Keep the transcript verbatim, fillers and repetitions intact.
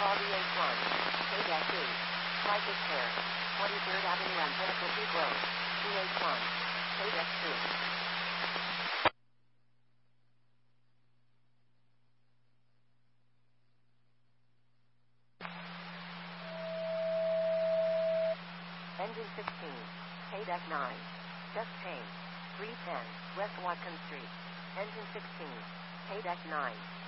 R D H one, K-D, Crisis Care, twenty-third Avenue and Pinnacle Peak Road, C H one, K-D two. Engine sixteen, K-D nine, Just change, three ten, West Watkin Street. Engine sixteen, K-D nine.